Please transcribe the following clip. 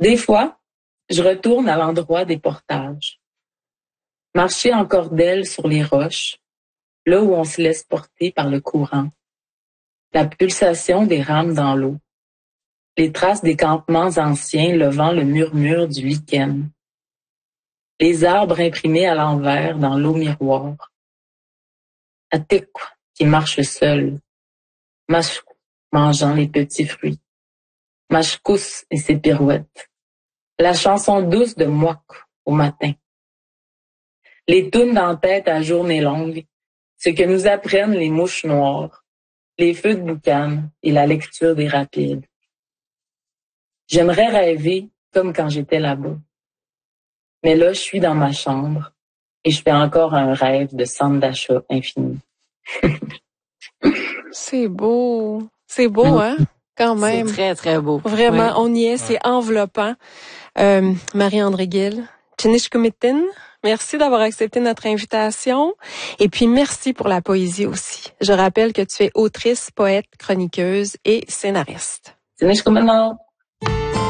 Des fois, je retourne à l'endroit des portages. Marcher en cordelle sur les roches, là où on se laisse porter par le courant. La pulsation des rames dans l'eau. Les traces des campements anciens levant le murmure du lichen. Les arbres imprimés à l'envers dans l'eau miroir. Atekwa qui marche seul. Mashkou mangeant les petits fruits. Mashkous et ses pirouettes. La chanson douce de Mouak au matin. Les tounes en tête à journée longue, ce que nous apprennent les mouches noires, les feux de boucan et la lecture des rapides. J'aimerais rêver comme quand j'étais là-bas. Mais là, je suis dans ma chambre et je fais encore un rêve de centre d'achat infini. C'est beau. C'est beau, hein? Quand même. C'est très, très beau. Vraiment, oui. on y est, c'est enveloppant. Marie-André Gill, Tchinishkumitin, merci d'avoir accepté notre invitation. Et puis, merci pour la poésie aussi. Je rappelle que tu es autrice, poète, chroniqueuse et scénariste. Tchinishkumitin.